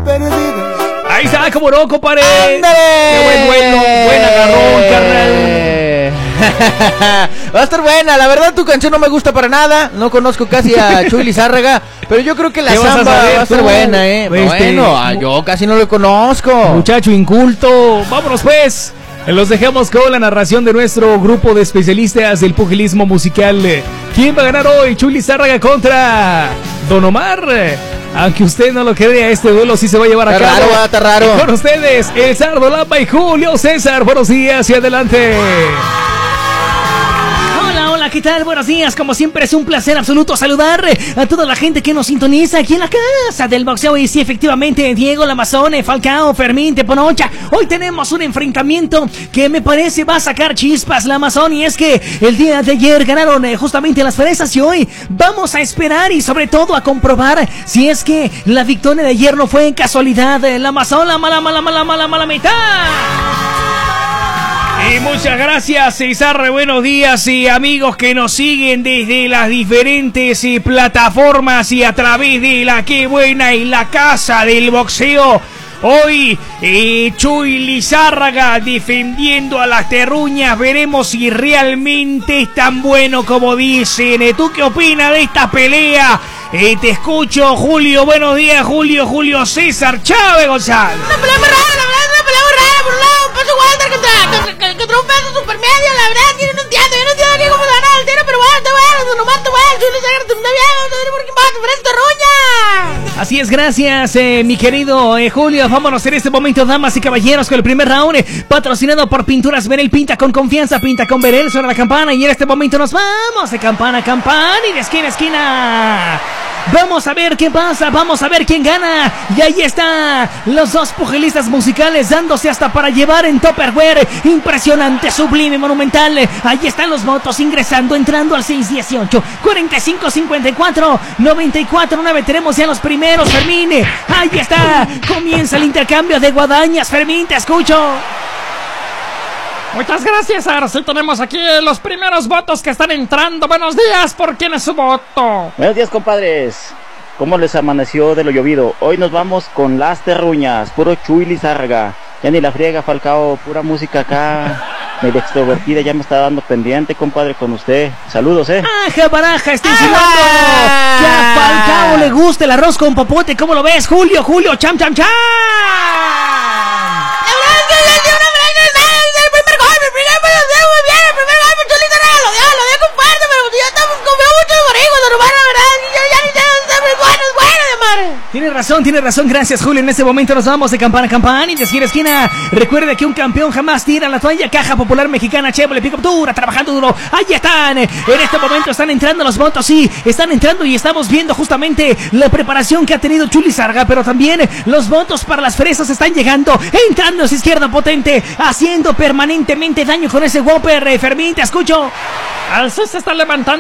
perdidas. Ahí está, como no, compadre. ¡Ándale! ¡Qué buen agarrón, carnal! Va a estar buena, la verdad tu canción no me gusta para nada. No conozco casi a Chuy Lizárraga, pero yo creo que la samba va a estar buena, Bueno, yo casi no lo conozco. Muchacho inculto, vámonos pues. Los dejamos con la narración de nuestro grupo de especialistas del pugilismo musical. ¿Quién va a ganar hoy? Chuy Lizárraga contra Don Omar. Aunque usted no lo crea, este duelo sí se va a llevar a cabo. Está raro. Y con ustedes, el Sardo Lamba y Julio César. Buenos días y adelante. Hola, ¿qué tal? Buenos días. Como siempre es un placer absoluto saludar a toda la gente que nos sintoniza aquí en la casa del boxeo. Y sí, efectivamente, Diego Lamazone, Falcao, Fermín, Teponocha. Hoy tenemos un enfrentamiento que me parece va a sacar chispas, Lamazone. Y es que el día de ayer ganaron justamente las fresas y hoy vamos a esperar y sobre todo a comprobar si es que la victoria de ayer no fue en casualidad. Lamazone, la mala mitad. Y muchas gracias, César. Buenos días y amigos que nos siguen desde las diferentes plataformas y a través de la Qué Buena y la Casa del Boxeo. Hoy Chuy Lizárraga defendiendo a las terruñas. Veremos si realmente es tan bueno como dicen. ¿Tú qué opinas de esta pelea? Te escucho, Julio. Buenos días, Julio César Chávez González. Una pelea muy rara, la verdad, una pelea muy rara. Por un lado, un peso Walter contra un peso supermedio. La verdad, yo no entiendo aquí cómo se ganar el tiro, pero bueno, está bueno, nomás está bueno. Chuy Lizárraga está bien, vamos a ver por quién va a sufrir esta roña. Así es, gracias, mi querido Julio. Vámonos en este momento, damas y caballeros, con el primer round, patrocinado por Pinturas Verel. Pinta con confianza, pinta con Verel. Suena la campana y en este momento nos vamos de campana a campana y de esquina a esquina. Vamos a ver qué pasa, vamos a ver quién gana. Y ahí está, los dos pugilistas musicales dándose hasta para llevar en Tupperware. Impresionante, sublime, monumental. Ahí están los votos ingresando, entrando al 618 45 54 94 9. Tenemos ya los primeros, Fermín. Ahí está, comienza el intercambio de guadañas. Fermín, te escucho. Muchas gracias, ahora sí tenemos aquí los primeros votos que están entrando. Buenos días, ¿por quién es su voto? Buenos días, compadres. ¿Cómo les amaneció de lo llovido? Hoy nos vamos con las terruñas, puro Chuy Lizárraga. Ya ni la friega, Falcao, pura música acá, medio extrovertida, ya me está dando pendiente, compadre, con usted. Saludos, ¡Aja, baraja! ¡Está insinuando que a Falcao le gusta el arroz con popote! ¿Cómo lo ves, Julio? ¡Cham! La verdad es que yo tengo una el primer gol, muy bien, el primer gol, Chuy Lizárraga lo dio con fuerte, pero yo confío mucho en Borrego, la verdad, yo ya ni sé, es bueno de madre. Tiene razón, gracias, Julio. En este momento nos vamos de campana a campana y de esquina a esquina. Recuerde que un campeón jamás tira la toalla. Caja Popular Mexicana, Chevrolet Pick-up dura, trabajando duro. Ahí están, en este momento están entrando los votos, sí, están entrando y estamos viendo justamente la preparación que ha tenido Chuy Lizárraga, pero también los votos para las fresas están llegando, entrando a su izquierda potente, haciendo permanentemente daño con ese Whopper. Fermín, te escucho. Al se está levantando